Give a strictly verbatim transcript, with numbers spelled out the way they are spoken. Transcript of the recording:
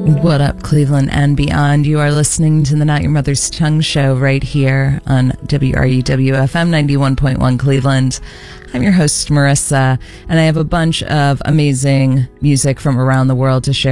What up, Cleveland and beyond? You are listening to the Not Your Mother's Tongue show right here on W R U W F M ninety-one point one Cleveland. I'm your host, Marissa, and I have a bunch of amazing music from around the world to share